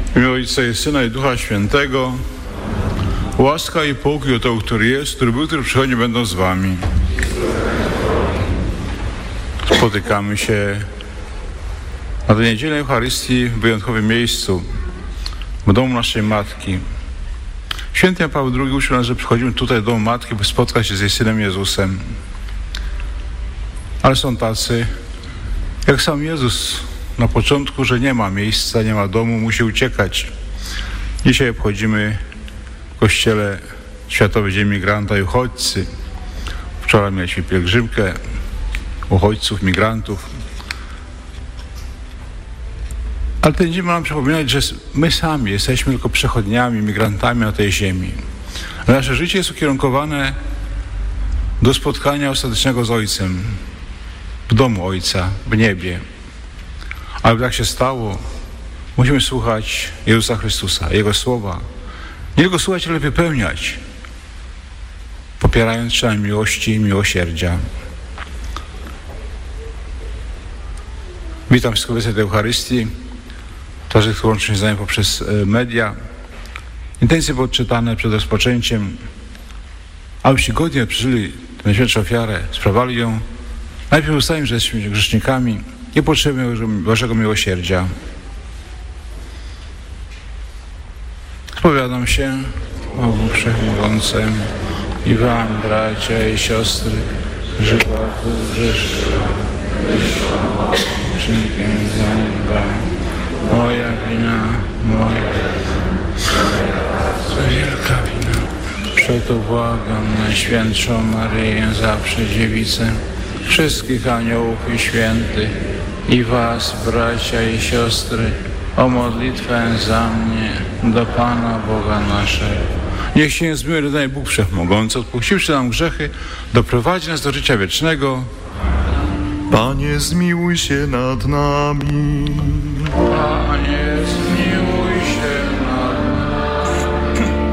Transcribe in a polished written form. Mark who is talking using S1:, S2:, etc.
S1: W imię Ojca i Syna i Ducha Świętego. Łaska i pokój od tego, który jest, który był, który przychodzi, będą z wami. Spotykamy się na tę niedzielę Eucharystii w wyjątkowym miejscu, w domu naszej Matki. Święty Jan Paweł II uczył nas, że przychodzimy tutaj do domu Matki, by spotkać się z jej Synem Jezusem. Ale są tacy, jak sam Jezus na początku, że nie ma miejsca, nie ma domu, musi uciekać. Dzisiaj obchodzimy w Kościele Światowy Dzień Migranta i Uchodźcy. Wczoraj mieliśmy pielgrzymkę uchodźców, migrantów. Ale ten dzień ma nam przypominać, że my sami jesteśmy tylko przechodniami, migrantami na tej ziemi. Nasze życie jest ukierunkowane do spotkania ostatecznego z Ojcem, w domu Ojca, w niebie. Ale by tak się stało, musimy słuchać Jezusa Chrystusa, Jego słowa. Nie tylko słuchać, ale wypełniać, popierając się na miłości i miłosierdzia. Witam wszystkich obecnych do Eucharystii, którzy łączą się z nami poprzez media. Intencje były odczytane przed rozpoczęciem, abyście godnie przeżyli tę najświętszą ofiarę, sprawowali ją. Najpierw ustalmy, że jesteśmy grzesznikami i potrzebujemy Bożego miłosierdzia. Spowiadam się Bogu Wszechmogącemu i wam, bracia i siostry, że bardzo grzesznym czynnikiem zaniedbałem. Moja wina, to wielka wina. Przeto błagam Najświętszą Maryję, zawsze Dziewicę, wszystkich aniołów i świętych i was, bracia i siostry, o modlitwę za mnie do Pana Boga naszego. Niech się zmiłuje Bóg Wszechmogący, odpuściwszy nam grzechy, doprowadzi nas do życia wiecznego.
S2: Panie, zmiłuj się nad nami.